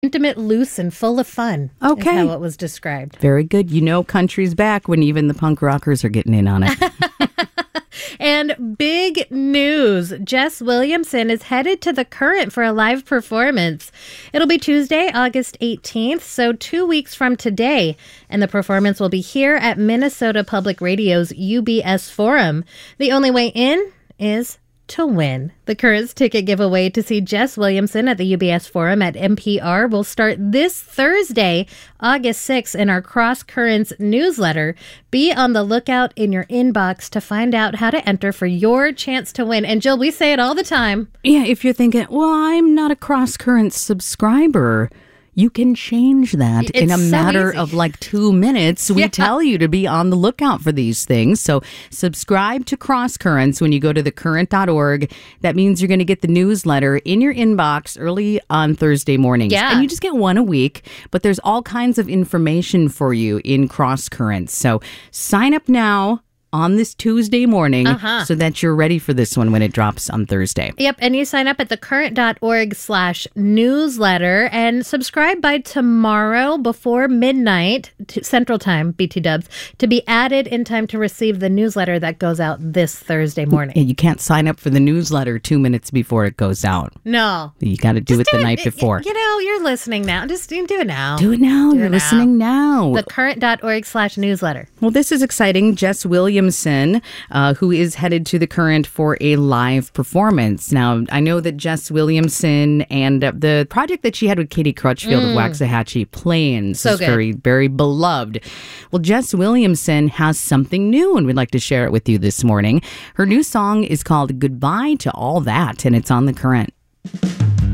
Intimate, loose, and full of fun. Okay. Is how it was described. Very good. You know country's back when even the punk rockers are getting in on it. And big news, Jess Williamson is headed to the Current for a live performance. It'll be Tuesday, August 18th, so 2 weeks from today. And the performance will be here at Minnesota Public Radio's UBS Forum. The only way in is to win. The Current's ticket giveaway to see Jess Williamson at the UBS Forum at NPR will start this Thursday, August 6th, in our Cross Currents newsletter. Be on the lookout in your inbox to find out how to enter for your chance to win. And Jill, we say it all the time. Yeah, if you're thinking, well, I'm not a Cross Currents subscriber, you can change that in a matter of like 2 minutes. We tell you to be on the lookout for these things. So subscribe to Cross Currents when you go to thecurrent.org. That means you're going to get the newsletter in your inbox early on Thursday mornings. Yeah. And you just get one a week, but there's all kinds of information for you in Cross Currents. So sign up now on this Tuesday morning so that you're ready for this one when it drops on Thursday. Yep, and you sign up at thecurrent.org/newsletter and subscribe by tomorrow before midnight, Central Time, BT Dubs, to be added in time to receive the newsletter that goes out this Thursday morning. And you can't sign up for the newsletter 2 minutes before it goes out. No. You got to do it the night before. You know, you're listening now. Just do it now. Do it now. You're listening now. Thecurrent.org/newsletter. Well, this is exciting. Jess Williamson, who is headed to the Current for a live performance. Now, I know that Jess Williamson and the project that she had with Katie Crutchfield of Waxahachie, Plains, is very, very beloved. Well, Jess Williamson has something new, and we'd like to share it with you this morning. Her new song is called Goodbye to All That, and it's on the Current.